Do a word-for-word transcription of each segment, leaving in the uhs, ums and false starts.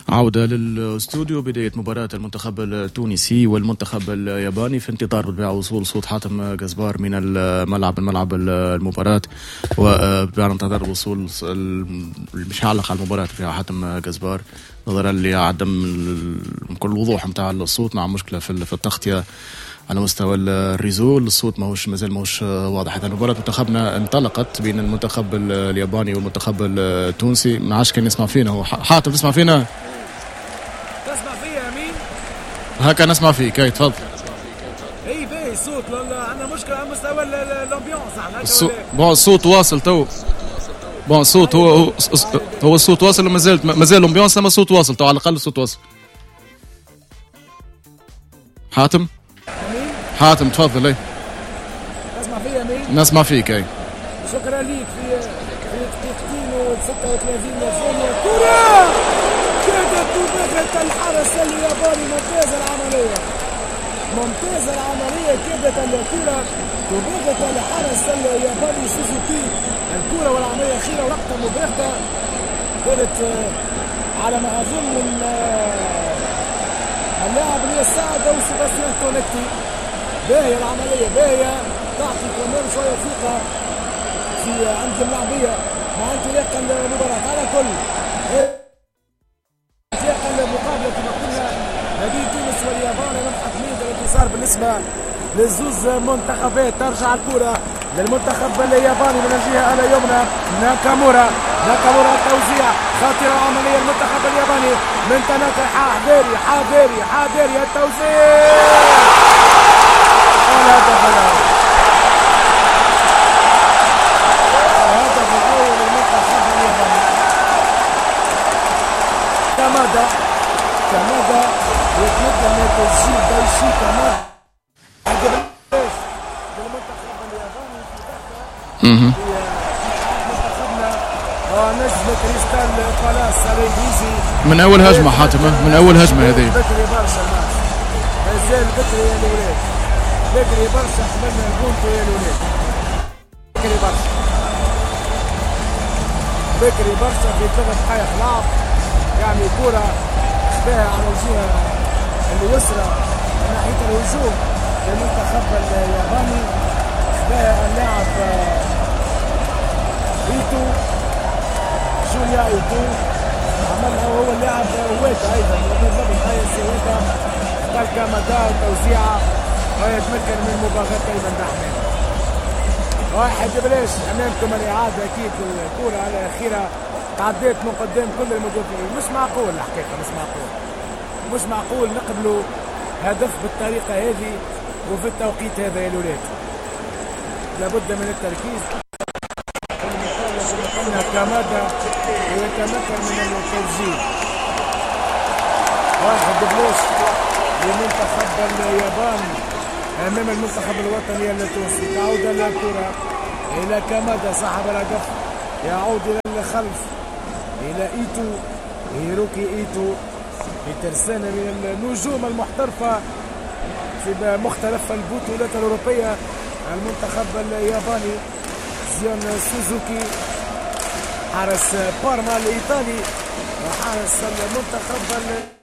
عودة للاستوديو. بداية مباراة المنتخب التونسي والمنتخب الياباني في انتظار بالطبيعة وصول صوت حاتم جزبار من الملعب من ملعب المباراة، وبالطبيعة ننتظر وصول مش هعلق على المباراة فيها حاتم جزبار نظرا لعدم كل الوضوح نتاع الصوت مع مشكلة في التغطية على مستوى الريزو. الصوت ماهوش مازال ماهوش واضح. إذا مباراة منتخبنا انطلقت بين المنتخب الياباني والمنتخب التونسي. ما عادش كان يسمع فينا. هو حاتم تسمع فينا؟ تسمع فيا مين؟ هكا نسمع فيك. اي تفضل. اي باهي الصوت. عندنا مشكلة على مستوى الامبيونس. احنا الصوت بون الصوت واصل تو. بون الصوت هو هو, هو الصوت واصل وما زال ما زال الامبيونس لما الصوت واصل تو على الاقل الصوت واصل. حاتم حاتم تفضل. اي تسمع فيا مين؟ نسمع فيك. اي شكرا ليك. في في دقيقتين وستة وثلاثين ثانية كرة كادت تباغت الحارس الياباني. ممتازة العملية ممتازة العملية. كادت الكرة تباغت الحارس الياباني سوزوكي. الكرة والعملية الأخيرة ولقطة مباغتة كانت على ما أظن اللاعب اللي ساعد أو سيباستيان كونكتي. باهية العملية باهية تعطي كمان شوية ثقة في عند اللاعبية مع انطلاق المباراة. على كل انطلاق المقابلة كما قلنا ما بين تونس واليابان أمام حتمية الانتصار بالنسبة للزوز منتخبات. ترجع الكرة للمنتخب الياباني من الجهة اليمنى. ناكامورا ناكامورا التوزيع خاطرة عملية المنتخب الياباني من تناكا حاضري حاضري حاضري التوزيع. الهدف الأول الهدف الأول للمنتخب الياباني. كامادا كامادا يتمدى من تسجيل دايشي كامادا للمنتخب الياباني في منتخبنا ونجم كريستال بالاس الانجليزي من اول هجمه. حاتم من اول هجمه هذه بكري برشا الماتش مازال بكري يا الولاد بكري برشا. حملنا البونتو يا الولاد بكري برشا بكري برشا في ثلاث دقائق لعب. يعني كرة خداها على الجهة اليسرى من ناحية الهجوم للمنتخب الياباني. خداها اللاعب ايتو جوليا ايتو عملها وهو اللاعب واتا ايضا بالضبط. هاي السواتا اختار كامادا وتوزيعها ويتمكن من المباغاة ايضا دحمان. واحد بلاش امامكم الاعادة. اكيد الكرة على الاخيرة تعديت من قدام كل المدافعين. مش معقول الحقيقة مش معقول مش معقول نقبلوا هدف بالطريقة هذه وفي التوقيت هذا يا الولاد. لابد من التركيز. قلنا كامادا ويتمكن من التسجيل. واحد بلاش لمنتخب اليابان امام المنتخب الوطني التونسي. تعود الكرة الى كامادا صاحب الهدف. يعود الى الخلف الى ايتو هيروكي ايتو في ترسانة من النجوم المحترفة في مختلف البطولات الأوروبية. المنتخب الياباني زيون سوزوكي حارس بارما الإيطالي وحارس المنتخب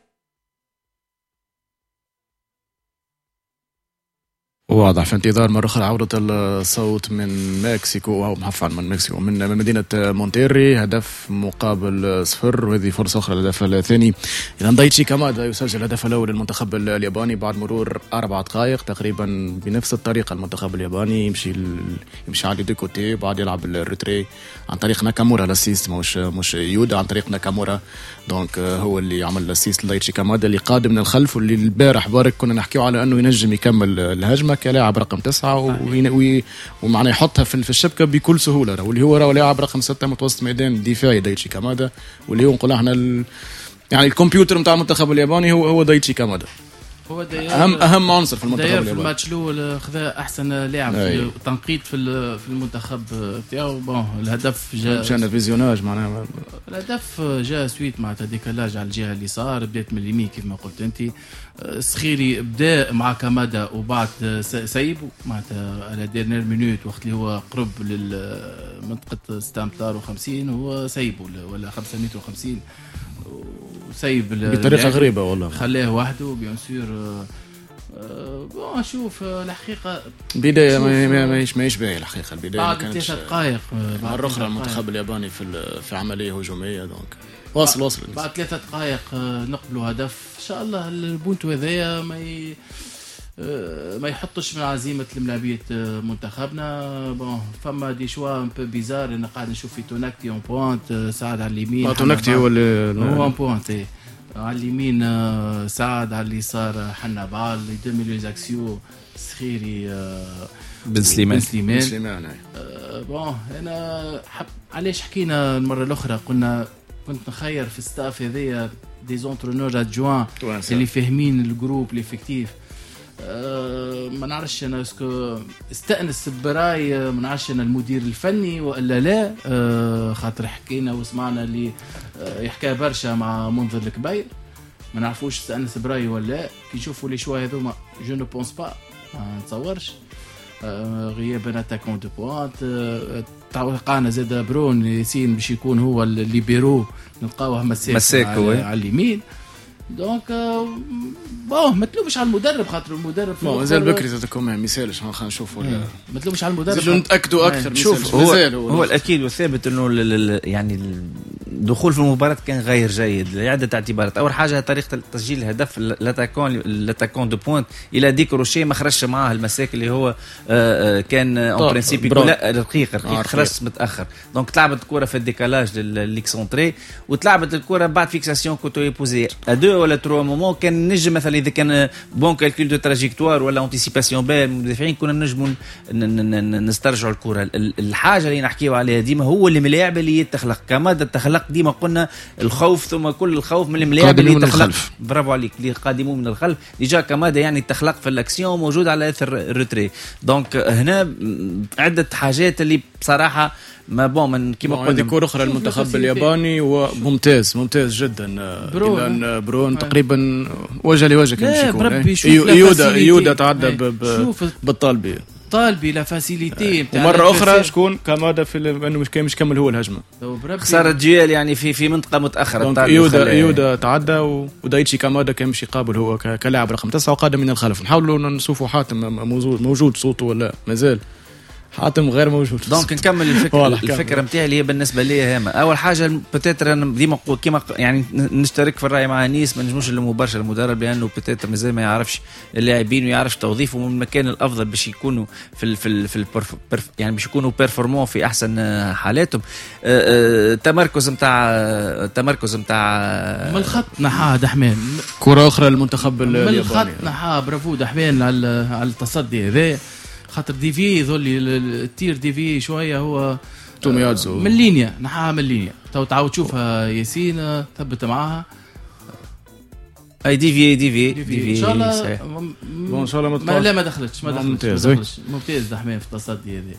واضح. في انتظار مرة أخرى عودة الصوت من مكسيكو أو عفوا من مكسيكو من مدينة مونتيري. هدف مقابل صفر وهذه فرصة أخرى للهدف الثاني. إذا دايتشي كامادا يسجل الهدف الأول للمنتخب الياباني بعد مرور أربع دقائق تقريبا. بنفس الطريقة المنتخب الياباني يمشي ال... يمشي على دي كوتي بعد يلعب الريتري عن طريق ناكامورا الاسيست مش مش يودا عن طريق ناكامورا. دونك هو اللي عمل الاسيست لدايتشي كامادا اللي قادم من الخلف واللي البارح بارك كنا نحكيو على أنه ينجم يكمل الهجمة كلاعب رقم تسعة ومعنى يحطها في الشبكة بكل سهولة. واللي هو لاعب رقم ستة متوسط ميدان دفاعي دايتشي كامادا. واللي هو نقول احنا ال... يعني الكمبيوتر نتاع المنتخب الياباني هو هو دايتشي كامادا. هو اهم اهم عنصر في المنتخب الياباني. في الماتش الاول خذا احسن لاعب في تنقيط في في المنتخب تاعو. بون الهدف جاء جانا فيزيوناج معناها. الهدف جاء سويت معناتها ديكالاج على الجهه اليسار. بدات من اليمين كيف ما قلت انت. سخيري بدا مع كامادا وبعد سايبو معناتها على ديرنير مينوت وقت اللي هو قرب للمنطقه ستة متر وخمسين هو سايبو ولا خمسمائة وخمسين وسيب بطريقه غريبه والله، خلاه وحده بيان سور. بون شوف الحقيقه بدايه ما ماهيش ماهيش باهيه الحقيقه. البدايه بعد ثلاث دقائق مره اخرى المنتخب الياباني في في عمليه هجوميه. دونك واصل واصل بعد ثلاث دقائق نقبلوا هدف ان شاء الله. البونتو هذايا ما ي... ما يحطش من عزيمه الملاعبيه منتخبنا. بون فما دي شوا ان بو بيزار انا قاعد نشوف في توناكتي اون بوينت ساعد على اليمين. توناكتي هو اللي هو اون بوينت على اليمين، سعد على اليسار حنبال لي دو ميليو زاكسيو سخيري بن سليمان بن سليمان. بون انا حب علاش حكينا المره الاخرى قلنا كنت نخير في الستاف هذيا دي زونترونور ادجوان اللي فاهمين الجروب ليفيكتيف. أه ما نعرفش انا اسكو استأنس براي، ما نعرفش انا المدير الفني ولا لا. أه خاطر حكينا وسمعنا اللي أه يحكي برشا مع منذر الكبير، ما نعرفوش استأنس براي ولا كي نشوفوا لي شوا هذوما. جو نو بونس با، ما نتصورش. أه غياب اتاكون دو بوانت. أه توقعنا زاد برون ياسين باش يكون هو الليبيرو، نلقاوه مساك, مساك على, على اليمين. دونك بون ما تلومش على المدرب خاطر المدرب بون مازال بكري زادكم ما مثالش. خلينا نشوفوا ما تلومش على المدرب، زادوا نتاكدوا اكثر. شوف هو, هو, هو الاكيد والثابت انه يعني الدخول في المباراه كان غير جيد لعده اعتبارات. اول حاجه طريقه تسجيل الهدف، لاتاكون لاتاكون دو بوينت الى ديك روشي ما خرجش معاه المساك اللي هو كان اون برينسيپ لا رقيق رقيق خرج متاخر. دونك تلعبت الكره في الديكالاج لليكسونتري وتلعبت الكره بعد فيكساسيون كنتو يبوزي ادو ولا تروا مومون. كان نجم مثلا اذا كان بون كالكول دو تراجيكتوار ولا انتيسيباسيون بال المدافعين كنا نجموا نسترجعوا الكره. الحاجه اللي نحكيو عليها ديما هو الملاعب اللي يتخلق كمادة تخلق. ديما قلنا الخوف ثم كل الخوف من الملاعب اللي تخلق. برافو عليك، اللي قادمون من الخلف اللي جا كمادة يعني تخلق في الاكسيون موجود على اثر الروتري. دونك هنا عده حاجات اللي بصراحه ما بون من كيما قلنا. عندي كره اخرى المنتخب الياباني وممتاز ممتاز جدا. برون, برون تقريبا وجه لوجه كان يكون. يودا يودا تعدى بالطالبي طالبي لا فاسيليتي. ومره اخرى شكون كماده في انه مش مش كمل هو الهجمه، خساره جيال يعني في في منطقه متاخره. يودا يودا تعدى ودايتشي كماده كان مش يقابل هو كلاعب رقم تسعة وقادم من الخلف. نحاولوا نشوفوا حاتم موجود موجود صوته ولا مازال حاتم غير موجود. دونك نكمل الفكره الفكره نتاعي اللي هي بالنسبه لي هامه. اول حاجه بتاتر انا ديما كيما يعني نشترك في الراي مع نيس ما نجموش مباشر المدرب لانه بتاتر مازال ما يعرفش اللاعبين ويعرفش توظيفهم من المكان الافضل باش يكونوا في ال في ال في البرف يعني باش يكونوا بيرفورمون في احسن حالاتهم. التمركز نتاع التمركز نتاع من الخط نحاه دحمان. كره اخرى للمنتخب الياباني من الخط نحاه. برافو دحمان على على التصدي هذا خاطر ديفي ذولي التير ديفي شويه هو توميازو من اللينيا نحاها من اللينيا. تو تعاود تشوفها ياسين ثبت معاها اي ديفي ديفي ديفي ان شاء الله. م... ان شاء الله ما لا ما دخلتش ما دخلتش ممتاز ما دخلتش. ممتاز دحمان في التصدي هذا.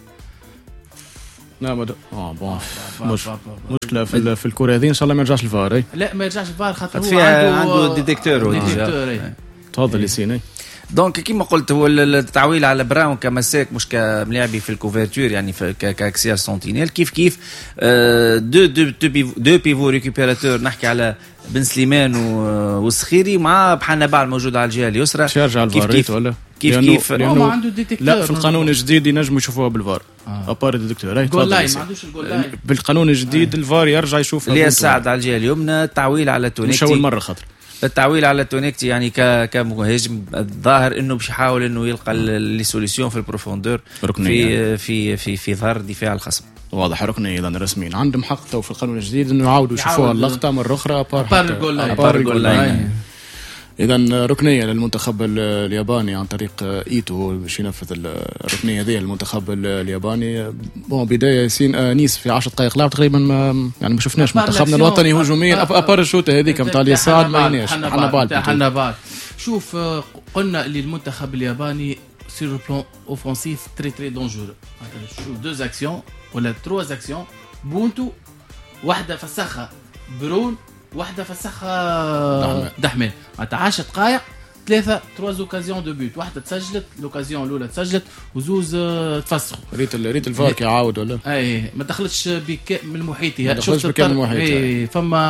لا ما اه بون مش مشكله في في الكره هذه ان شاء الله ما يرجعش الفار. لا ما يرجعش الفار خاطر هو عنده عنده ديتيكتور. تفضل ياسين. دونك كيما قلت هو التعويل على براون كمساك مش كملاعبي في الكوفرتور يعني كاكسياج سنتينيل كيف كيف دو دو دو بيفو ريكوبيراتور. نحكي على بن سليمان والسخيري مع بحنبال موجود على الجهه اليسرى. شارج على الفار كيف ولا كيف كيف ما عنده ديتيكتور. لا في القانون الجديد ينجموا يشوفوها بالفار ابار ديتيكتور. جول لاين ما عندوش الجول لاين بالقانون الجديد. الفار يرجع يشوف اللي يساعد على الجهه اليمنى. تعويل على تونيكتي مش اول مره خاطر التعويل على تونيكتي يعني ك كمهاجم. الظاهر انه باش يحاول انه يلقى لي سوليسيون في البروفوندور في في في في ظهر دفاع الخصم. واضح ركني اذا رسميا عندهم حق تو في القانون الجديد انه يعاودوا يشوفوها اللقطه مره اخرى ابار الجول لاين. اذا ركنيه للمنتخب الياباني عن طريق ايتو باش ينفذ الركنيه هذه المنتخب الياباني. بون بدايه ياسين نيس في عشر دقائق لعب تقريبا ما يعني ما شفناش منتخبنا الوطني هجوميا ابار الشوطه هذيك نتاع اليسار ما يناش حنبال حنبال. شوف قلنا اللي المنتخب الياباني سير لو بلان اوفونسيف تري تري دونجورو. شوف دو زاكسيون ولا تروا زاكسيون بونتو واحده فسخها برون واحدة فسخها دحمان معناتها عشر دقائق ثلاثة تروز اوكازيون دو بوت. واحدة تسجلت الاوكازيون الأولى تسجلت وزوز تفسخوا. ريت ريت الفار كيعاود ولا اي ما دخلتش بك من محيطها. شفت بكامل محيطها. اي فما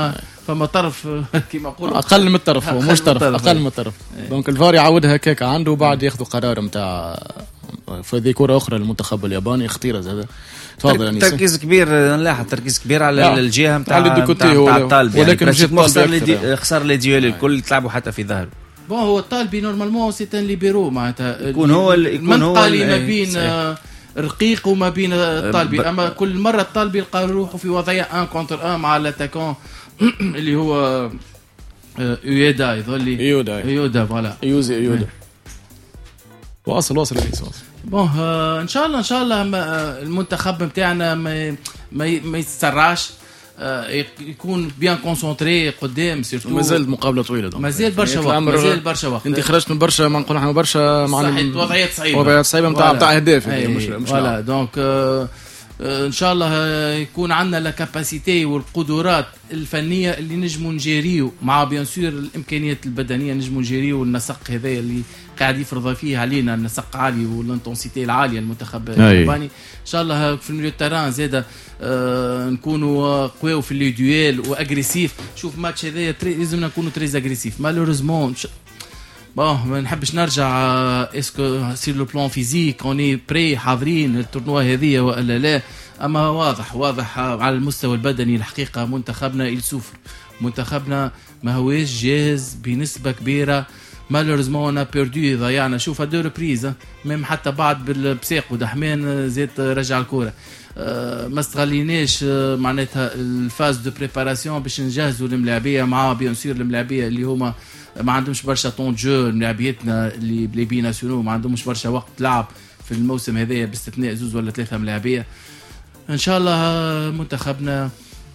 فما طرف كما نقولوا اقل من الطرف هو مش طرف اقل من الطرف. دونك الفار يعودها هكاك عنده وبعد ياخذوا قرار نتاع في ذي كره اخرى للمنتخب الياباني خطيره زاد. تفضل تركيز كبير نلاحظ تركيز كبير على الجهه نتاع الطالب، ولكن خسر خسر لي ديول الكل تلعبوا حتى في ظهره. بون هو الطالبي نورمالمون سي ان ليبيرو معناتها يكون هو يكون هو ما بين رقيق وما بين الطالبي، اما كل مره الطالبي يلقى روحه في وضعيه ان كونتر ان مع الاتاكون اللي هو يودا يظل يودا يودا فوالا يوزي يودا. واصل واصل بون آه ان شاء الله ان شاء الله المنتخب نتاعنا ما ما, ما يتسرعش، آه يكون بيان كونسونتري قدام سيرتو. مازال مقابله طويله مازال برشا وقت مازال برشا وقت. انت خرجت من برشا ما نقول احنا برشا مع وضعيات صعيبه وضعيات صعيبه نتاع نتاع اهداف مش مش فوالا دونك آه ان شاء الله يكون عندنا لا كاباسيتي والقدرات الفنيه اللي نجموا نجيريو مع بيان سور الامكانيات البدنيه نجموا نجيريو النسق هذا اللي قاعد يفرض فيه علينا، النسق عالي والانتونسيتي العاليه المنتخب الياباني. ان شاء الله في الميليو تيران زاده آه نكونوا قوي في لي دويل واغريسيف. شوف ماتش هذايا لازمنا نكونوا تريز اغريسيف مالوريزمون. بون ما نحبش نرجع اسكو سير لو بلان فيزيك اوني بري حاضرين التورنوا هذه ولا لا، اما واضح واضح على المستوى البدني الحقيقه منتخبنا يسوفر، منتخبنا ما هوش جاهز بنسبه كبيره. مالوريزمون انا بيردو ضيعنا شوف دو ريبريز ميم حتى بعد بالبساق ودحمان زيت رجع الكوره. أه ما استغليناش أه معناتها الفاز دو بريباراسيون باش نجهزوا الملاعبيه مع بيان سور الملاعبيه اللي هما ما عندهمش برشا طون جو. ملاعبيتنا اللي بلي بي ناسيونو ما عندهمش برشا وقت لعب في الموسم هذايا باستثناء زوز ولا ثلاثه ملاعبيه. ان شاء الله منتخبنا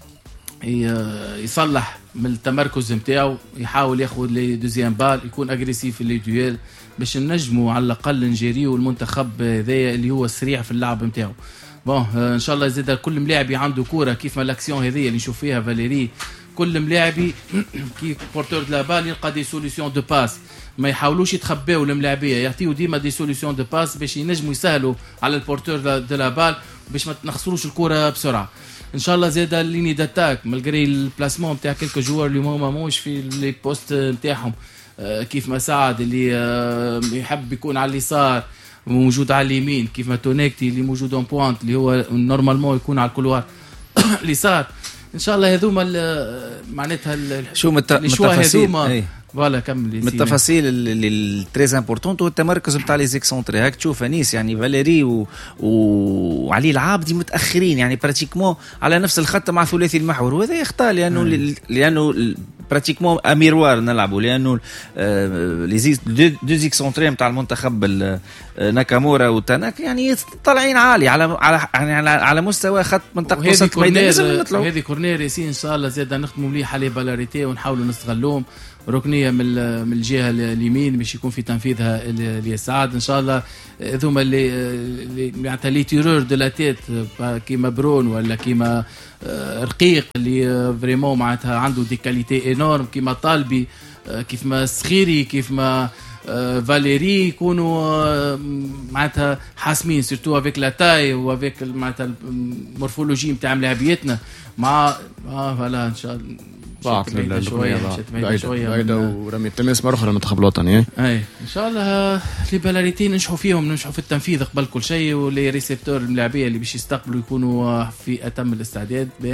يصلح من التمركز نتاعو، يحاول ياخذ لي دوزيام بال، يكون اغريسيف في لي دويل باش نجموا على الاقل نجيريو المنتخب هذايا اللي هو سريع في اللعب نتاعو. بون ان شاء الله زاد كل ملاعبي عنده كوره كيف ما الاكسيون هذه اللي نشوف فيها فاليري، كل ملاعبي كي بورتور دو لا بال يلقى دي سوليسيون دو باس، ما يحاولوش يتخباو الملاعبيه، يعطيو ديما دي سوليسيون دو باس باش ينجموا يسهلوا على البورتور دو لا بال باش ما نخسروش الكره بسرعه. ان شاء الله زاد الليني داتاك مالغري البلاسمون نتاع كلكو جوار اللي هما موش في لي بوست نتاعهم، كيف ما سعد اللي يحب يكون على اليسار موجود على اليمين، كيف ما تونيكتي اللي موجود اون بوانت اللي هو نورمالمون يكون على الكولوار اليسار. ان شاء الله هذوما معناتها شو التفاصيل فوالا كمل من التفاصيل اللي تريز امبورطونت هو التمركز نتاع لي زيكسونتري. هاك تشوف انيس يعني فاليري و... وعلي العابدي متاخرين يعني براتيكمون على نفس الخط مع ثلاثي المحور، وهذا يخطا لانه ل... لانه براتيكمون اميروار نلعبوا، لانه لي دو زيكسونتري نتاع المنتخب ناكامورا وتاناك يعني طالعين عالي على على يعني على مستوى خط منطقه وسط الميدان. لازم نطلعوا هذه كورنير ياسين ان شاء الله زاد نخدموا مليح على بالاريتي ونحاولوا نستغلوهم. ركنيه من من الجهه اليمين باش يكون في تنفيذها اليسار ان شاء الله. ذوما اللي معناتها لي تيرور دو لا تيت كيما برون ولا كيما رقيق اللي فريمون معناتها عنده دي كاليتي انورم كيما طالبي كيف ما سخيري كيف ما فاليري يكونوا معناتها حاسمين سيرتو افيك لا تاي وافيك معناتها المورفولوجي نتاع ملاعبيتنا مع اه فوالا ان شاء الله ضاعت شويه بعيده شويه بعيده ورمي التماس مره اخرى المنتخب الوطني. اي ان شاء الله لي بالاريتي ننجحوا فيهم، ننجحوا في التنفيذ قبل كل شيء، ولي ريسيبتور الملاعبيه اللي باش يستقبلوا يكونوا في اتم الاستعداد به.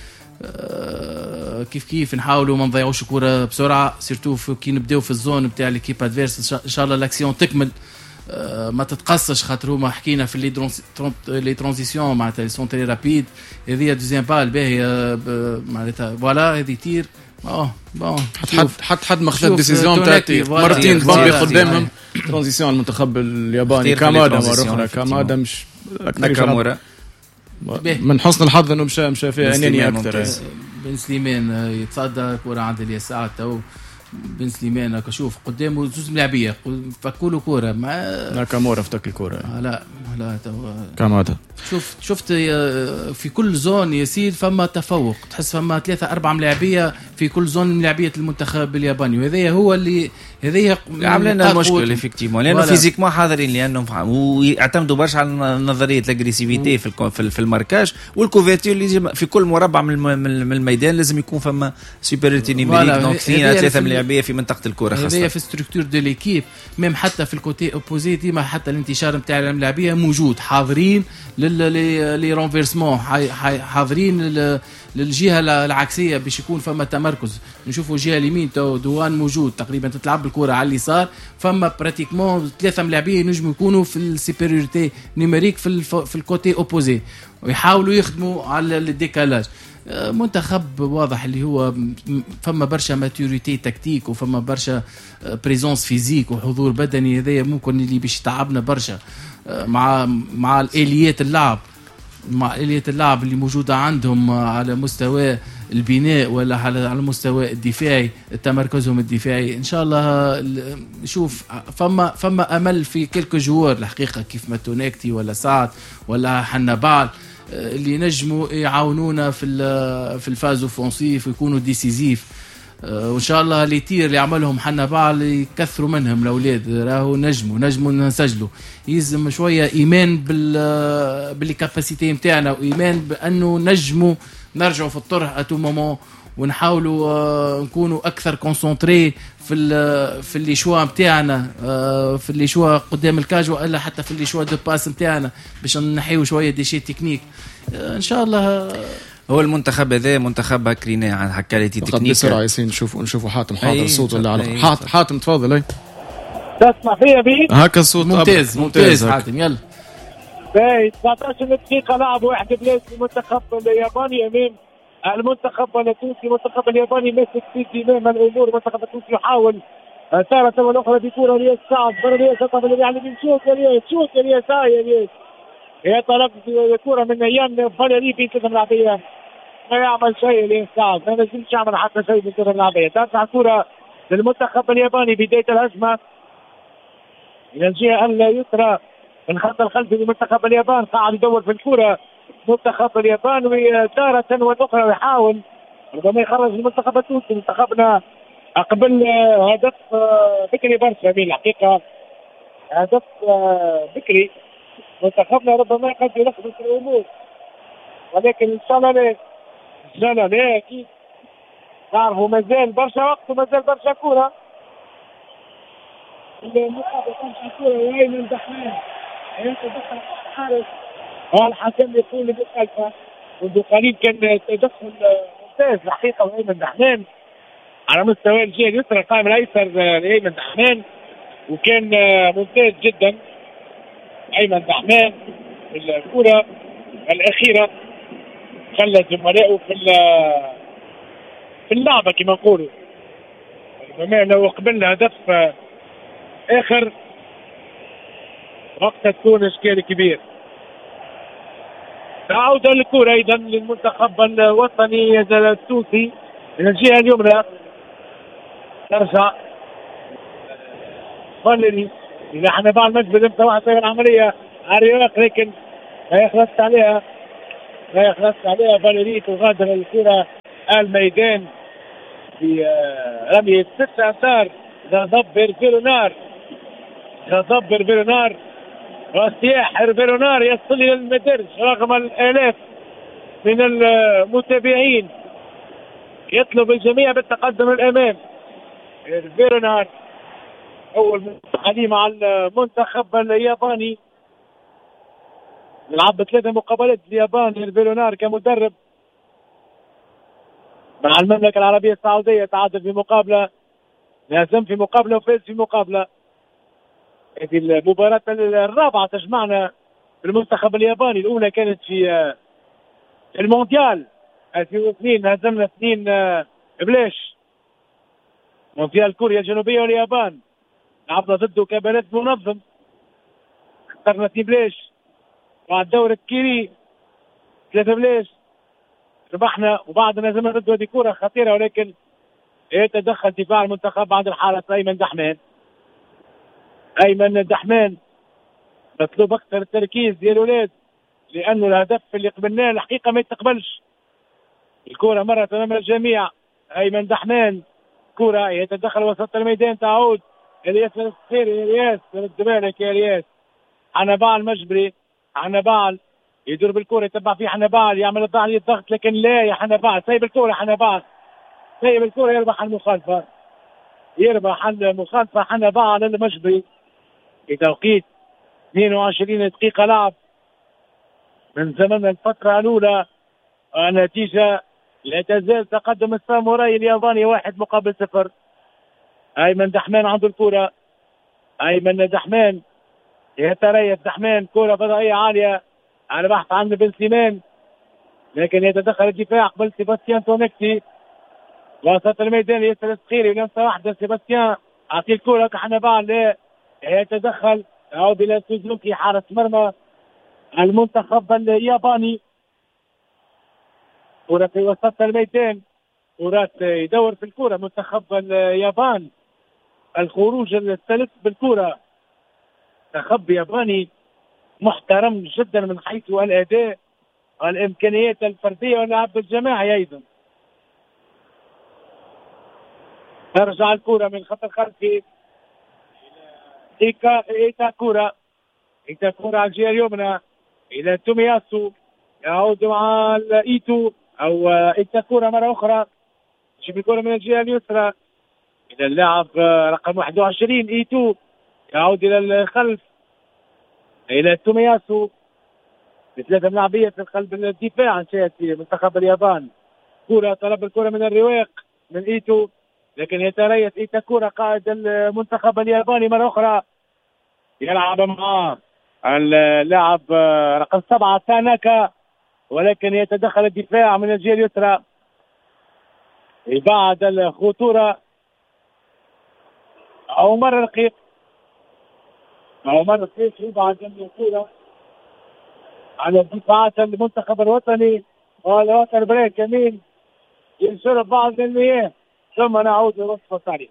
كيف كيف نحاولوا ما نضيعوش الكره بسرعه سيرتو كي نبداو في الزون نتاع ليكيب ادفيرس. ان شاء الله لاكسيون تكمل ما تتقصش، خاطر هما حكينا في لي لي ترانزيسيون معناتها سون تري رابيد. هذه دوزيام بال باهيه معناتها فوالا هذه تير اه بون حد حد حد ما خذ ديسيزيون تاعتي مرتين بامبي قدامهم ترانزيسيون المنتخب الياباني كامادا مره اخرى كامادا مش ناكامورا من حسن الحظ انه مشى مشى فيها اناني اكثر. بن سليمان يتصدى كره عند اليسار تو بن سليمان كشوف قدامه زوز ملاعبيه فكوا له كوره مع ناكامورا فتك الكوره. لا لا تو كامادا شوف شفت في كل زون يسير فما تفوق، تحس فما ثلاثه اربعه ملاعبيه في كل زون من لعبيه المنتخب الياباني، وهذا هو اللي هذا عامل لنا المشكل افكتيفمون لانه فيزيكمون حاضرين، لانهم ويعتمدوا برشا على نظريه الاجريسيفيتي في في الماركاج والكوفرتور اللي في كل مربع من الميدان لازم يكون فما سوبريتي نيميريك، دونك اثنين ثلاثه ملاعبيه في منطقه الكره خاصه. هذا في ستركتور دو ليكيب ميم حتى في الكوتي اوبوزي ديما حتى الانتشار نتاع الملاعبيه موجود، حاضرين لي رونفيرسمون، حاضرين للجهه العكسيه باش يكون فما تمركز. نشوفوا جهه اليمين تو دوان موجود تقريبا تتلعب الكره على اليسار، فما براتيكمون ثلاثه ملاعبين ينجموا يكونوا في السوبريوريتي نيميريك في في الكوتي اوبوزي ويحاولوا يخدموا على الديكالاج. منتخب واضح اللي هو فما برشا ماتوريتي تكتيك وفما برشا بريزونس فيزيك وحضور بدني، هذايا ممكن اللي باش يتعبنا برشا مع مع الاليات اللعب مع اليات اللعب اللي موجوده عندهم على مستوى البناء ولا على على المستوى الدفاعي، تمركزهم الدفاعي. ان شاء الله نشوف فما فما امل في كلك جوار الحقيقه كيف ما تونكتي ولا سعد ولا حنبال اللي نجموا يعاونونا في في الفاز اوفونسيف ويكونوا ديسيزيف. وان شاء الله اللي يطير اللي عملهم حنبال يكثروا منهم الاولاد، راهو نجموا نجموا نسجلوا. يلزم شويه ايمان بال بالكاباسيتي نتاعنا وايمان بانه نجموا نرجعوا في الطرح اتو مومون ونحاولوا نكونوا اكثر كونسونطري في في اللي شوا نتاعنا، في اللي شوا قدام الكاج والا حتى في اللي شوا دو باس نتاعنا باش نحيو شويه دي شي تكنيك ان شاء الله. هو المنتخب هذا منتخب بكرينا عن حكاليتي تكنيك بسرعه ياسين. نشوفوا نشوفوا حاتم حاضر الصوت ولا على حاتم حاتم تفضل. اي تسمع فيا بي هكا الصوت ممتاز ممتاز حاتم. يلا باهي تسعطاش دقيقه لعب واحد بلاس المنتخب الياباني امام المنتخب التونسي. المنتخب الياباني ماسك في زمام الامور، المنتخب التونسي يحاول تارة واخرى بكره رياض سعد برياض خطف اللي يعني بنشوف رياض شوت رياض هاي رياض هي طلب كره من ايام فاليري في كره ملعبيه ما يعمل شيء رياض سعد، ما نجمش يعمل حتى شيء في كره ملعبيه. ترجع كره للمنتخب الياباني بدايه الهجمه الى الجهه اليسرى من خط الخلفي لمنتخب اليابان، قاعد يدور في الكره منتخب اليابان وتارة واخرى ويحاول ربما يخرج المنتخب التونسي. منتخبنا قبل هدف بكري برشا في الحقيقه، هدف بكري منتخبنا ربما قد يلخبط الامور، ولكن ان شاء الله لا ان شاء الله لا اكيد نعرفوا مازال برشا وقت ومازال برشا كوره. المقابل برشا كوره وايمن دحمان يتدخل الحارس والحكم يقول للخلفه، منذ قليل كان تدخل ممتاز الحقيقه وايمن دحمان على مستوى الجهه اليسرى القائم الايسر لايمن دحمان، وكان ممتاز جدا ايمن دحمان في الكره الاخيره، خلى زملائه في في اللعبه كما نقولوا. بما لو قبلنا هدف اخر وقتها تكون اشكال كبير. عودة للكرة ايضا للمنتخب الوطني التونسي من الجهة اليمنى، ترجع فاليري اذا احنا بعد مجبر امتى واحد العملية عرياق لكن ما يخلص عليها ما يخلص عليها فاليري تغادر الكرة الميدان برمية ست امتار. غضب بيرفيرونار غضب بيرفيرونار واستياح بيرفيرونار يصل الى المدرج رغم الالاف من المتابعين، يطلب الجميع بالتقدم الامام. بيرفيرونار اول مقابله مع المنتخب الياباني، لعب ثلاثه مقابلات اليابان بيرفيرونار كمدرب مع المملكه العربيه السعوديه، تعادل في مقابله، هزم في مقابله وفاز في مقابله. هذه المباراة الرابعة تجمعنا بالمنتخب الياباني، الأولى كانت في المونديال ألفين واثنين هزمنا اثنين بلاش مونديال كوريا الجنوبية واليابان، لعبنا ضده كبلد منظم خسرنا اثنين بلاش. بعد دورة كيري ثلاثة بلاش ربحنا، وبعد هزمنا ضده هذه كورة خطيرة ولكن يتدخل دفاع المنتخب بعد الحارس أيمن دحمان. ايمن دحمان مطلوب اكثر التركيز يا الاولاد لانه الهدف اللي قبلناه الحقيقه ما يتقبلش. الكره مرت امام الجميع ايمن دحمان كرة يتدخل وسط الميدان، تعود الياس الصخيري. الياس رد بالك يا الياس. حنبال مجبري، حنبال يدور بالكرة، يتبع فيه حنبال، يعمل الضغط الضغط لكن لا يا حنبال سايب الكرة. حنبال سايب الكرة، يربح المخالفة، يربح المخالفة حنبال المجبري في توقيت اثنين وعشرين دقيقة لعب من زمن الفترة الأولى. النتيجة لا تزال تقدم الساموراي الياباني واحد مقابل صفر. أيمن دحمان عنده الكرة، أيمن دحمان يتريث دحمان، كرة فضائية عالية على بحث عن بن سيمان، لكن يتدخل الدفاع قبل سيباستيان تونكتي. وسط الميدان ياسر الصخيري، لمسة واحدة سيباستيان أعطي الكرة كحنبال، لا يتدخل، يعود إلى سوزوكي حارس مرمى المنتخب الياباني. كرة في وسط الميدان، كرة يدور في الكرة منتخب اليابان. الخروج الثالث بالكرة، منتخب ياباني محترم جدا من حيث الأداء والإمكانيات الفردية واللعب الجماعي أيضا. ترجع الكرة من خط الخلفي، إيكا إيتا كرة إيتا كرة على الجهة اليمنى إلى تومياسو، يعود مع إيتو أو إيتا كرة مرة أخرى، شوف الكرة من الجهة اليسرى إلى اللاعب رقم واحد وعشرين إيتو، يعود إلى الخلف إلى تومياسو بثلاثة ملاعبية في قلب الدفاع انتهت في منتخب اليابان. كرة طلب الكرة من الرواق من إيتو، لكن يتريث إيتا كرة قائد المنتخب الياباني مرة أخرى، يلعب معاه اللاعب رقم سبعة تاناكا، ولكن يتدخل الدفاع من الجهة اليسرى بعد الخطورة. عمر رقيق، عمر رقيق يبعد الكرة على دفاعات المنتخب الوطني، والوتر بريك يمين ينشرب بعض المياه، ثم نعود لوصفة ثانية.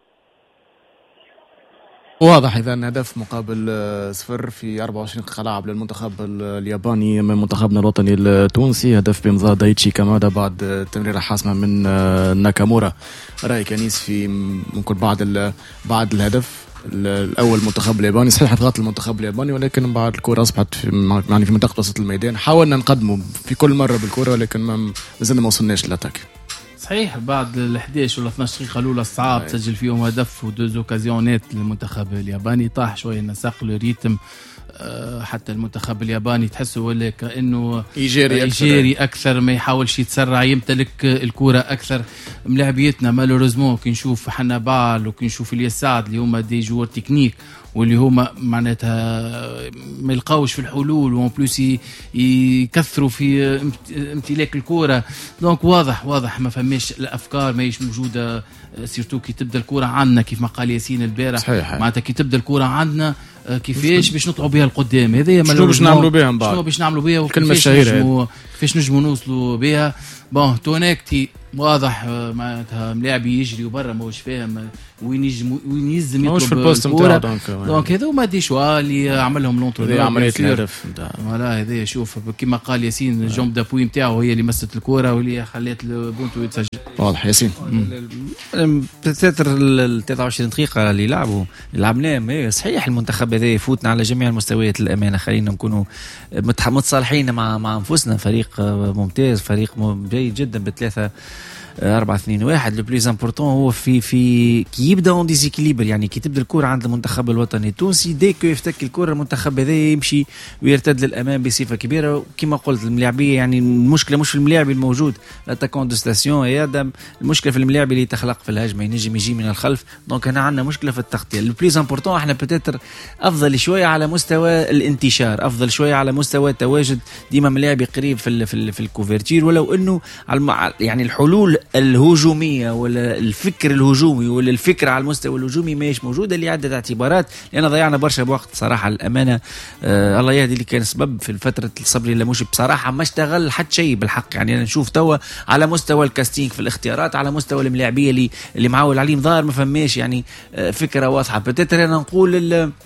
واضح إذا هدف مقابل صفر في أربعة وعشرين دقيقة لعب للمنتخب الياباني من منتخبنا الوطني التونسي. هدف بإمضاء دايتشي كامادا بعد تمريرة حاسمة من ناكامورا. رأيك أنيس في ممكن بعد بعد الهدف الأول المنتخب الياباني صحيح ضغط المنتخب الياباني، ولكن بعد الكرة أصبحت في يعني في منطقة وسط الميدان، حاولنا نقدمه في كل مرة بالكرة ولكن ما زلنا ما وصلناش للأتاك. صحيح بعد ال إحدى عشر ولا اثناش دقيقة الأولى الصعاب تسجل فيهم هدف ودوز اوكازيونات للمنتخب الياباني، طاح شوية نسق له ريتم، حتى المنتخب الياباني تحسه ولا كأنه يجاري أكثر, يجاري أكثر ما يحاولش يتسرع يمتلك الكرة أكثر. ملاعبيتنا مالوريزمون كي نشوف حنبال وكي نشوف الياس سعد اللي هما دي جوار تكنيك واللي هما معناتها ما يلقاوش في الحلول وان بلوس يكثروا في امتلاك الكرة. دونك واضح واضح ما فماش الافكار ما هيش موجوده، سيرتو كي تبدا الكرة عندنا كيف ما قال ياسين البارح، معناتها كي تبدا الكرة عندنا كيفاش باش نطلعوا بها القدام، هذه شنو باش نعملوا بها من بعد، شنو باش نعملوا بها الكلمه الشهيره كيفاش نجموا نوصلوا بها. بون تونكتي واضح معناتها ملاعبي يجري وبرا ماهوش فاهم وين يجم وين يلزم يطلب الكرة. دونك هذو ما دي شوا اللي عملهم لونترونور عمليه الهدف نتاع فوالا هذا. شوف كيما قال ياسين الجومب دابوي نتاعو هي اللي مست الكرة واللي خلات البونتو يتسجل. واضح ياسين بتاتر ال ثلاثة وعشرين دقيقة اللي لعبوا لعبناهم صحيح. المنتخب هذا يفوتنا على جميع المستويات الأمانة، خلينا نكونوا متصالحين مع مع أنفسنا. فريق ممتاز، فريق جيد جدا بثلاثة أربعة اثنين واحد. لو بليز امبورطون هو في في كي يبدا اون ديزيكيليبر، يعني كي تبدا الكره عند المنتخب الوطني التونسي ديكو يفتك الكره المنتخب هذا يمشي ويرتد للامام بصفه كبيره. وكما قلت الملاعبيه يعني المشكله مش في الملاعب الموجود لاتاكون دو ستاسيون، هي المشكله في الملاعب اللي تخلق في الهجمه ينجم يجي من الخلف. دونك هنا عندنا مشكله في التغطيه. لو بليز امبورطون احنا بتاتر افضل شويه على مستوى الانتشار، افضل شويه على مستوى التواجد ديما ملاعبي قريب في ال في, ال في الكوفرتير، ولو انه يعني الحلول الهجوميه ولا الفكر الهجومي ولا الفكره على المستوى الهجومي ماهيش موجوده لعده اعتبارات، لان ضيعنا برشا بوقت صراحه. الامانه آه الله يهدي اللي كان سبب في فتره الصبري اللاموشي بصراحه ما اشتغل حتى شيء بالحق. يعني انا نشوف توا على مستوى الكاستينج في الاختيارات، على مستوى الملاعبيه اللي اللي معول عليهم ظاهر ما فماش يعني آه فكره واضحه. بتاتر انا نقول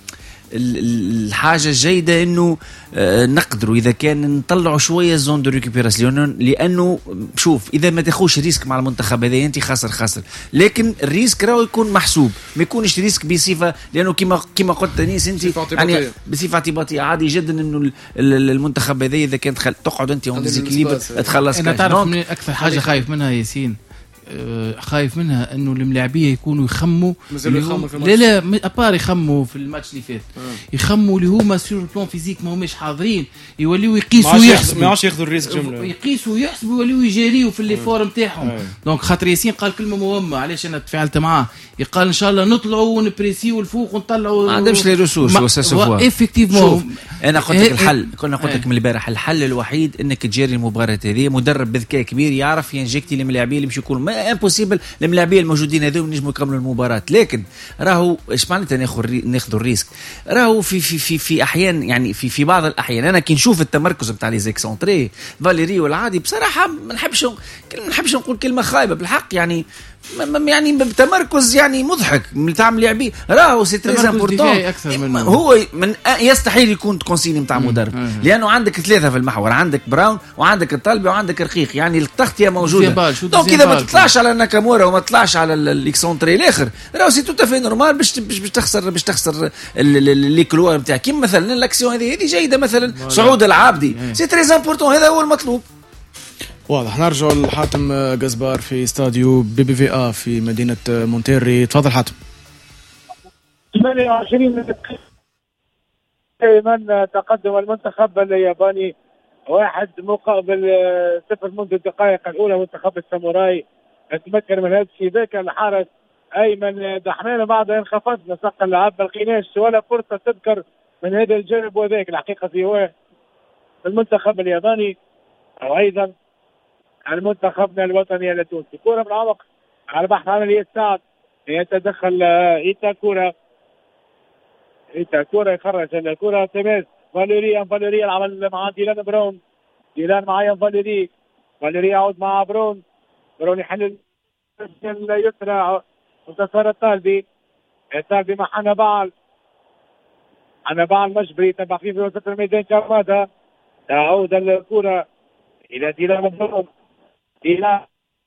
الحاجه الجيده انه نقدروا اذا كان نطلعوا شويه زون دو ريكوبيراسيون، لانه شوف اذا ما تاخوش ريسك مع المنتخب هذا انت خاسر خاسر، لكن الريسك راهو يكون محسوب، ما يكونش ريسك بصفه، لانه كما كما قلت انيس انت يعني بصفه اعتباطيه عادي جدا انه المنتخب هذا اذا كان تقعد انت اون ديزيكليبر تخلص. انا تعرف من اكثر حاجه خايف منها ياسين، خايف منها انه الملاعبيه يكونوا يخموا لا لا ابار يخموا في الماتش اللي فات آه. يخموا اللي هما سور البلان فيزيك ما هماش حاضرين، يوليو يقيسوا يحسبوا، ما عادش ياخذوا الريسك جمله، يقيسوا يحسبوا يوليو يجاريوا في الليفور نتاعهم. دونك خاطر ياسين قال كلمه مهمه، علاش انا تفاعلت معاه، يقال ان شاء الله نطلعوا ونبريسيو الفوق ونطلعوا، ما عندهمش لي ريسورس وساسوفوا افكتيفمون. انا قلت لك الحل، كنا قلت لك من البارح الحل الوحيد انك تجاري المباراه هذه مدرب بذكاء كبير يعرف ينجكتي الملاعبيه اللي باش يكونوا امبوسيبل الملاعبيه الموجودين هذو نجموا يكملوا المباراه، لكن راهو ايش معناتها ناخذ ناخذوا الريسك، راهو في في في في احيان يعني في في بعض الاحيان انا كي نشوف التمركز نتاع لي زيكسونتري فاليري والعادي بصراحه ما نحبش ما نحبش نقول كلمه خايبه بالحق، يعني يعني بتمركز يعني مضحك نتاع لاعبين، راهو سي تري امبورطون، هو من يستحيل يكون كونسيني نتاع مدرب مم. لانه عندك ثلاثه في المحور، عندك براون وعندك الطلبي وعندك رقيق، يعني التغطيه موجوده، دونك اذا ما تطلعش على ناكامورا وما تطلعش على الاكسونتري الاخر راهو سي توتا في نورمال باش باش تخسر باش تخسر لي كلوار نتاعك، كيما مثلا الاكسيون هذه هذه جيده مثلا صعود العابدي سي تري امبورطون، هذا هو المطلوب. واضح. نرجع لحاتم قزبار في استاديو بي بي في آ في مدينة مونتيري. تفضل حاتم. ثمانية وعشرين من تقدم المنتخب الياباني واحد مقابل صفر منذ الدقائق الأولى. منتخب الساموراي تمكن من هذا الشباك، الحارس أيمن دحمان بعد انخفاض نسق اللعب بالقناش ولا فرصة تذكر من هذا الجانب وذاك. الحقيقة في هو المنتخب الياباني أو أيضا المنتخبنا الوطني التونسي. كرة من عمق على بحث عملية سعد، يتدخل إيتاكورا إيتاكورا يخرج الكرة تماس فاليري فاليري العمل مع ديلان براون، ديلان مع فاليري فاليري يعود مع برون، برون يحل اليسرى انتصار الطالبي، الطالبي مع حنبال حنبال مجبري تبع في وسط الميدان كرمادا، تعود الكرة إلى ديلان براون، ديلان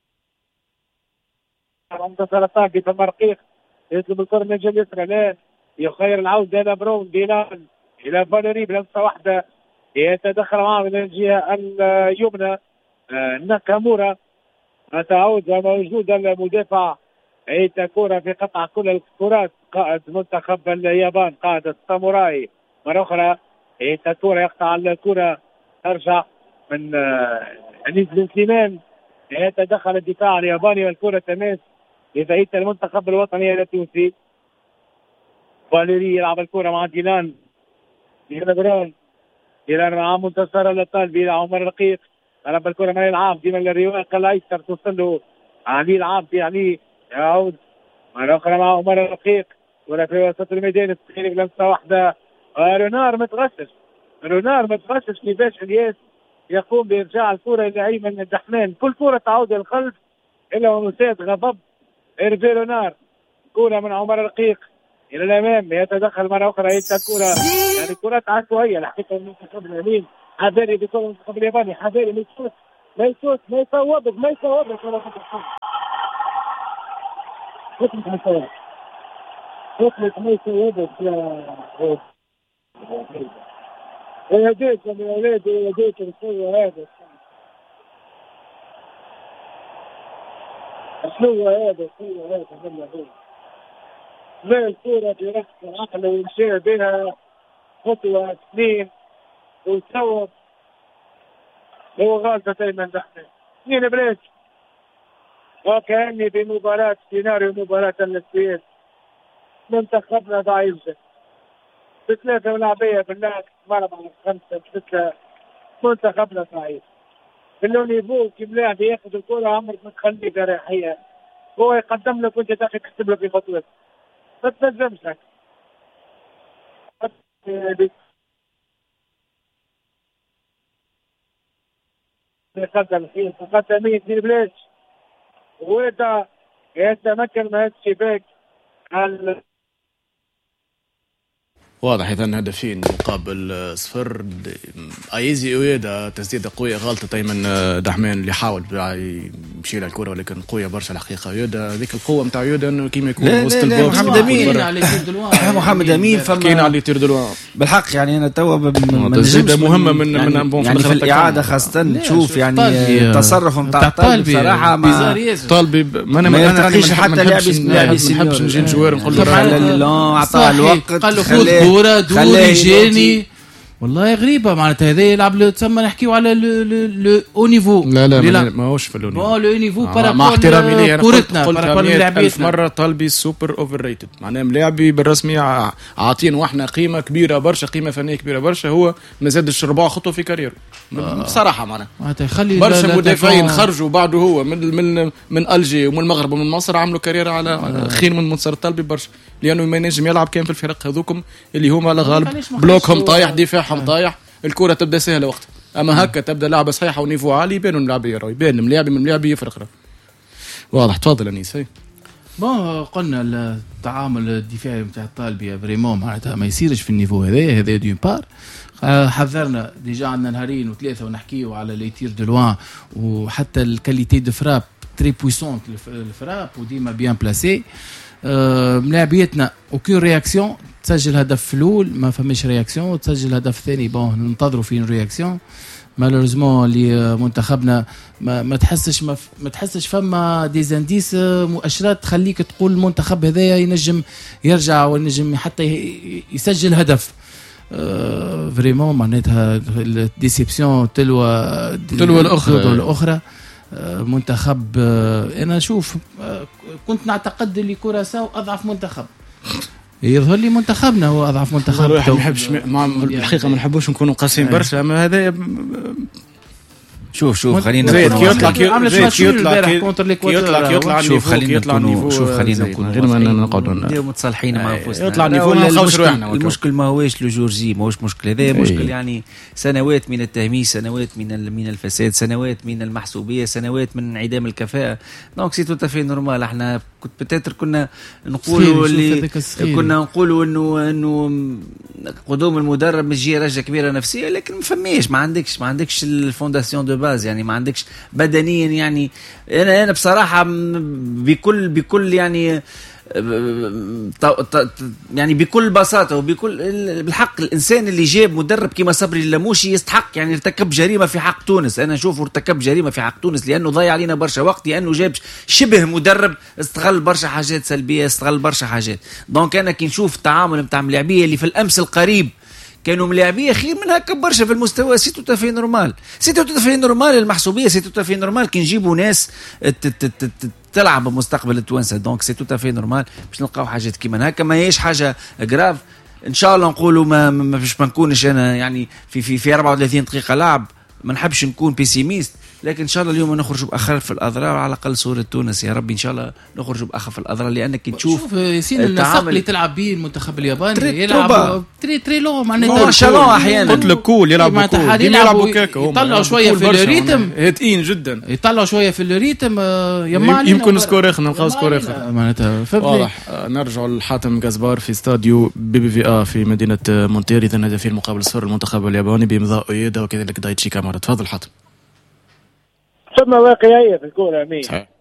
انتصار الطالبي في المرقيق يطلب الكرة من الجهة اليسرى، لا يخير العودة إلى برون، ديلان إلى فاليري بلمسة واحدة يتدخل معه من الجهة اليمنى آه ناكامورا، تعود موجود المدافع إيتاكورا في قطع كل الكرات. قائد منتخب اليابان قائد الساموراي مرة أخرى إيتاكورا يقطع الكرة، ترجع من أنيس بن سليمان، يتدخل الدفاع الياباني والكرة تماس لفائدة المنتخب الوطني التونسي. فاليري يلعب الكرة مع ديلان، ديلان برون، ديلان مع منتصر الطالبي إلى عمر رقيق، لعب الكرة من العاب ديما للرواق الايسر توصل له علي العاب، يعني يعود مرة أخرى مع عمر رقيق ولا في وسط الميدان الصغير بلمسة واحدة. رونار متغشش، رونار متغشش كيفاش الياس يقوم بإرجاع الكرة إلى أيمن الدحمان، كل كرة تعود للخلف إلا ومساعد غضب إيرفي رونار. كرة من عمر رقيق إلى الأمام، يتدخل مرة أخرى هيك الكرة، يعني كرات عشوائية الحقيقة المنتخب اليمين. حذاري بكل المنتخب الياباني، حذاري ما يسوس ما يسوس ما يصوبك ما يصوبك ولا خطلك ما يصوبك خطلك ما يصوبك يا ويهديك يا أولادي ويهديك الشيء هذا. شنو هذا الشيء هذا بالله هذا لا الكورة في رأس العقل ويمشي بها خطوة اثنين ويصوب. هو غالطة أيمن دحمان اثنين بلاش، وكأني بمباراة سيناريو مباراة النسبيات. منتخبنا ضعيف بثلاثة ملاعبية بالله مرة على خمسة بستة، منتخبنا ضعيف اللون يفوق كملاعب ياخذ الكرة عمرك ما تخليه بريحية، هو يقدم لك وانت تاخذ تكتب لك في خطوة ما تنجمش لك. يقدم الحين فقط مين في بلاش وإذا يتمكن من هذا الشباك. واضح إذا هدفين مقابل صفر. ايزي اويدا تسديده قويه غلطه ايمن دحمان اللي حاول يمشي لها الكره ولكن قويه برشا الحقيقه. يودا هذيك القوه نتاع يودا انه كيما يكون وسط البوكس. محمد امين محمد امين فما على تير دلوان بالحق يعني انا توا ما نجمش مهمه من يعني من يعني في الاعاده خاصه تشوف يعني التصرف نتاع طالبي بصراحه ما طالبي ما يرتقيش حتى لاعب لاعب نحبش نجي نجوار نقول له عطاه الوقت قال له خذ كوره دوري جاني والله غريبه معناتها هذا يلعب تسمى نحكيو على لو او نيفو. لا لا, لا ماهوش في لو لو نيفو مع احترامي ليه كورتنا قلت ألف مره طالبي سوبر اوفر ريتد معناها ملاعبي بالرسمي عاطين واحنا قيمه كبيره برشا قيمه فنيه كبيره برشا هو ما زادش ربع خطوه في كاريره بصراحه معناها خلي برشا مدافعين خرجوا بعده هو من من من الجي ومن المغرب ومن مصر عملوا كاريره على خير من منصر طالبي برشا لانه ما ينجم يلعب كان في الفرق هذوكم اللي هما على غالب بلوكهم طايح دفاعهم طايح الكرة تبدا سهله وقت اما هكا تبدا لعبه صحيحه ونيفو عالي يبان الملاعب يرى يبان الملاعب من الملاعب يفرق. واضح. تفضل انيس. بون قلنا التعامل الدفاعي نتاع الطالبي فريمون معناتها ما يصيرش في النيفو هذا هذا دون بار. حذرنا ديجا عندنا نهارين وثلاثه ونحكيو على لي تير دو لوان وحتى الكاليتي دو فراب تري بويسونت الفراب وديما بيان بلاسي. ملاعبيتنا اوكين رياكسيون تسجل هدف في الاول ما فماش رياكسيون وتسجل هدف ثاني بون ننتظروا فين رياكسيون مالوريزمون اللي منتخبنا ما, ما تحسش ما, ما تحسش فما ديزانديس مؤشرات تخليك تقول المنتخب هذايا ينجم يرجع وينجم حتى يسجل هدف. أه فريمون معناتها الديسيبسيون تلوى تلوى الاخرى الاخرى منتخب. انا اشوف كنت نعتقد اللي كوراساو اضعف منتخب يظهر لي منتخبنا هو اضعف منتخب. ما نحبش مع الحقيقه ما نحبوش نكونوا قاسيين برشا اما هذا شوف شوف خلينا زيد كي يطلع كي يطلع كي يطلع يطلع شوف خلينا يطلع نكونوا شوف خلينا نكونوا غير ما نقعدوا نديروا متصالحين مع انفسنا يطلع نيفو ما نخافوش روحنا. المشكل ما هوش لو جورجي ماهوش مشكل هذا مشكل يعني سنوات من التهميش سنوات من من الفساد سنوات من المحسوبيه سنوات من انعدام الكفاءه دونك سي تو تافي نورمال. احنا كنت بتاتر كنا نقولوا اللي كنا نقولوا انه انه قدوم المدرب مش جي رجه كبيره نفسيه لكن ما فماش ما عندكش ما عندكش الفونداسيون دو باز يعني ما عندكش بدنيا يعني انا انا بصراحه بكل بكل يعني يعني بكل بساطه وبكل بالحق الانسان اللي جاب مدرب كيما صبري اللاموشي يستحق يعني ارتكب جريمه في حق تونس. انا نشوفه ارتكب جريمه في حق تونس لانه ضيع علينا برشا وقت لانه جاب شبه مدرب استغل برشا حاجات سلبيه استغل برشا حاجات. دونك انا كي نشوف التعامل نتاع ملاعبيه اللي في الامس القريب كانوا ملاعبيه خير من هكا برشا في المستوى سي تو تافي نورمال سي تو تافي نورمال المحسوبيه سي تو تافي نورمال كي نجيبوا ناس تلعب بمستقبل التوانسه. دونك سي تو تافي نورمال باش نلقاو حاجات كيما هكا ما هيش حاجه غراف. ان شاء الله نقولوا ما ما باش ما نكونش انا يعني في في في أربعة وثلاثين دقيقه لعب ما نحبش نكون بيسيميست لكن ان شاء الله اليوم نخرج باخف الاضرار على الاقل صوره تونس يا ربي ان شاء الله نخرج باخف الاضرار لانك تشوف شوف ياسين النسق اللي تلعب به المنتخب الياباني يلعب تري تري لو معناتها شالون احيانا قلت لك كول يلعبوا كول يلعبوا كاكا يطلعوا شويه في الريتم هادئين جدا يطلعوا شويه في الريتم يمكن سكور اخر نلقاو سكور اخر معناتها واضح. نرجع لحاتم جازبار في استاديو بي بي في ا في مدينه مونتيري اذا هذا في المقابل صفر المنتخب الياباني بامضاء اويدا وكذلك دايتشي كامارا. تفضل حاتم. ثم واقعية في الكورة أمين.